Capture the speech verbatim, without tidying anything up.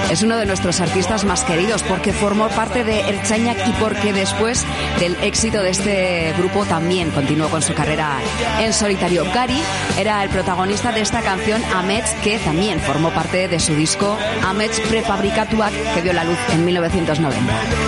Es uno de nuestros artistas más queridos porque formó parte de Ertzainak y porque después del éxito de este grupo también continuó con su carrera en solitario. Gari era el protagonista de esta canción Amets, que también formó parte de su disco Amets Prefabrikatuak, que vio la luz en mil novecientos noventa.